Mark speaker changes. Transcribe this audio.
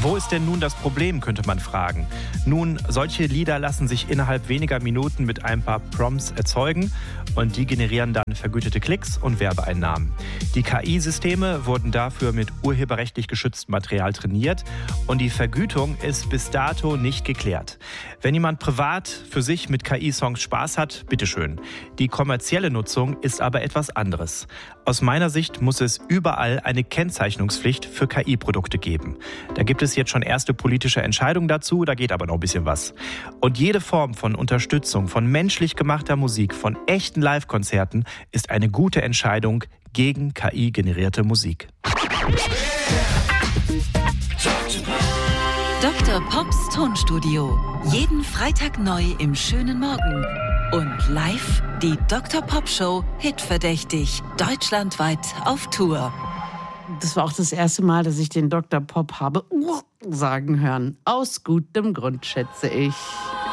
Speaker 1: Wo ist denn nun das Problem, könnte man fragen. Nun, solche Lieder lassen sich innerhalb weniger Minuten mit ein paar Prompts erzeugen und die generieren dann vergütete Klicks und Werbeeinnahmen. Die KI-Systeme wurden dafür mit urheberrechtlich geschütztem Material trainiert und die Vergütung ist bis dato nicht geklärt. Wenn jemand privat für sich mit KI-Songs Spaß hat, bitteschön. Die kommerzielle Nutzung ist aber etwas anderes. Aus meiner Sicht muss es überall eine Kennzeichnungspflicht für KI-Produkte geben. Da gibt es jetzt schon erste politische Entscheidungen dazu, da geht aber noch ein bisschen was. Und jede Form von Unterstützung von menschlich gemachter Musik, von echten Live-Konzerten ist eine gute Entscheidung gegen KI-generierte Musik.
Speaker 2: Dr. Pops Tonstudio. Jeden Freitag neu im schönen Morgen. Und live die Dr. Pop Show Hitverdächtig. Deutschlandweit auf Tour.
Speaker 3: Das war auch das erste Mal, dass ich den Dr. Pop habe sagen hören. Aus gutem Grund, schätze ich.